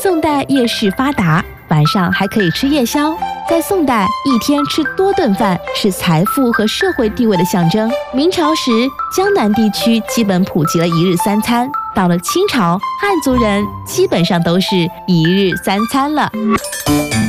宋代夜市发达，晚上还可以吃夜宵。在宋代，一天吃多顿饭是财富和社会地位的象征。明朝时，江南地区基本普及了一日三餐。到了清朝，汉族人基本上都是一日三餐了。